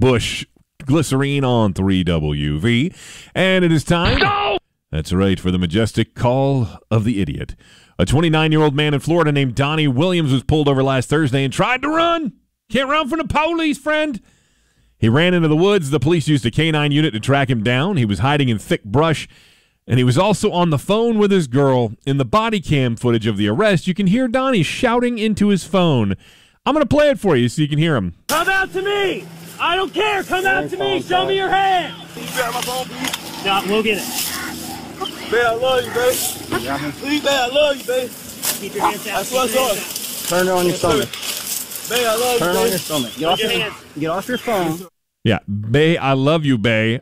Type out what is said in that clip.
Bush Glycerine on 3WV. And it is time. No! That's right, for the majestic call of the idiot. A 29-year-old man in Florida named Donnie Williams was pulled over last Thursday and tried to run. Can't run from the police, friend. He ran into the woods. The police used a canine unit to track him down. He was hiding in thick brush, and he was also on the phone with his girl. In the body cam footage of the arrest, you can hear Donnie shouting into his phone. I'm going to play it for you so you can hear him. Come out to me! I don't care! Come out to me! Show me your hand! Can you grab my phone, please? No, we'll get it. Babe, I love you, babe. Please, babe, I love you, babe. Keep your hands out. That's what's on. Turn it on your stomach. Babe, I love you, Turn it on babe. your stomach. Get off your Get off your phone. Yeah, Bae, I love you, Bae.